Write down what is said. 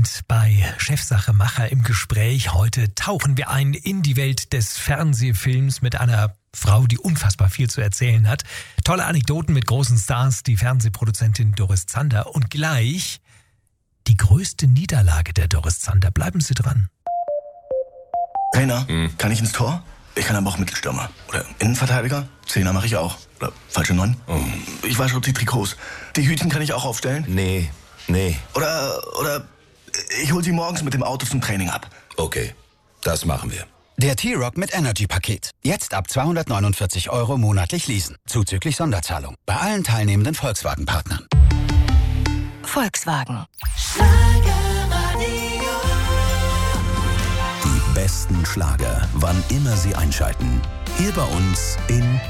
sind bei Chefsache Macher im Gespräch. Heute tauchen wir ein in die Welt des Fernsehfilms mit einer Frau, die unfassbar viel zu erzählen hat. Tolle Anekdoten mit großen Stars, die Fernsehproduzentin Doris Zander. Und gleich die größte Niederlage der Doris Zander. Bleiben Sie dran. Trainer, kann ich ins Tor? Ich kann aber auch Mittelstürmer. Oder Innenverteidiger? Zehner mache ich auch. Oder falsche 9. Ich wasche auch die Trikots. Die Hütchen kann ich auch aufstellen? Nee. Oder ich hol sie morgens mit dem Auto zum Training ab. Okay, das machen wir. Der T-Rock mit Energy-Paket. Jetzt ab 249 € monatlich leasen. Zuzüglich Sonderzahlung. Bei allen teilnehmenden Volkswagen-Partnern. Volkswagen. Die besten Schlager, wann immer Sie einschalten. Hier bei uns in